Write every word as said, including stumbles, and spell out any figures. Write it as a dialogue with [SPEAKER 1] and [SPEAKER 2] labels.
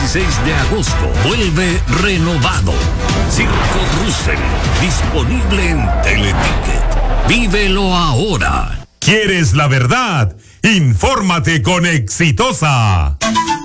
[SPEAKER 1] dieciséis de agosto vuelve renovado. Circo Russell, disponible en Teleticket. Vívelo ahora.
[SPEAKER 2] ¿Quieres la verdad? Infórmate con Exitosa.